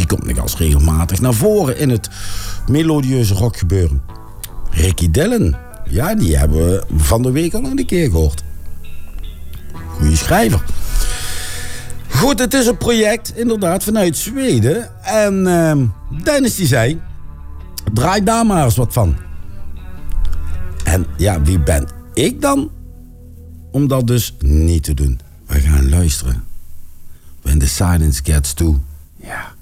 komt nog als regelmatig naar voren in het melodieuze rockgebeuren. Ricky Dillon. Ja, die hebben we van de week al een keer gehoord. Goeie schrijver. Goed, het is een project, inderdaad, vanuit Zweden. En Dennis die zei, draai daar maar eens wat van. En ja, wie ben ik dan om dat dus niet te doen? We gaan luisteren. When the silence gets too... Ja.